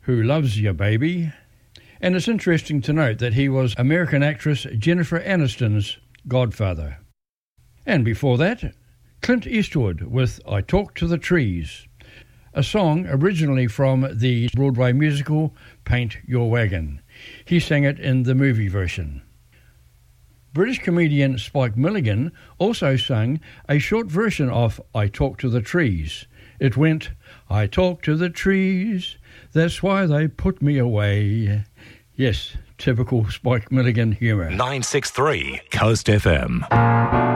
Who Loves Ya Baby. And it's interesting to note that he was American actress Jennifer Aniston's godfather. And before that, Clint Eastwood with I Talk to the Trees, a song originally from the Broadway musical Paint Your Wagon. He sang it in the movie version. British comedian Spike Milligan also sang a short version of I Talk to the Trees. It went, I talk to the trees, that's why they put me away. Yes, typical Spike Milligan humour. 963 Coast FM.